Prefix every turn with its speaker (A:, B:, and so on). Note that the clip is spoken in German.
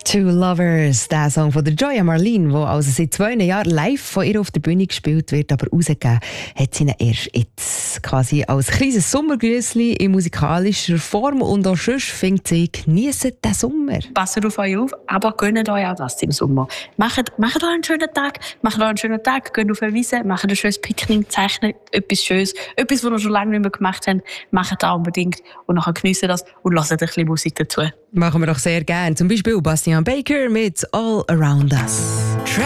A: Two Lovers, der Song von der Joya Marlene, der also seit 2 Jahren live von ihr auf der Bühne gespielt wird, aber rausgegeben hat sie ihn erst jetzt. Quasi als kleines Sommergrüßli in musikalischer Form und auch sonst findet sie, geniessen den Sommer.
B: Passt auf euch auf, aber gönnt euch auch das im Sommer. Macht euch einen schönen Tag, geht auf eine Wiese, macht ein schönes Picknick, zeichnet etwas Schönes, etwas, was ihr schon lange nicht mehr gemacht habt, macht das unbedingt und nachher geniessen das und lasst ein bisschen Musik dazu.
A: Machen wir doch sehr gerne. Zum Beispiel Bastian Baker mit All Around Us.